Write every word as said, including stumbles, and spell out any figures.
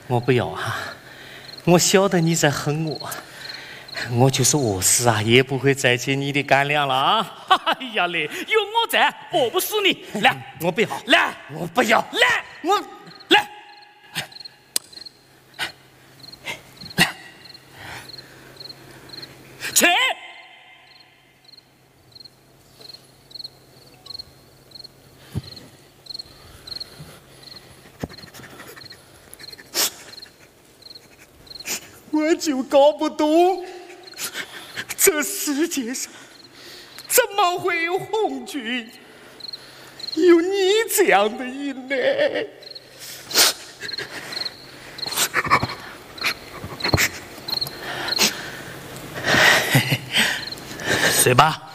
我不要啊！我晓得你在恨我，我就是饿死啊，也不会再接你的干粮了啊！ 哎呀嘞，有我在，饿不死你。来， 我不要， 来， 我不要， 来， 我来，来，去。 我就搞不懂，这世界上怎么会有红军有你这样的人呢？ 睡吧。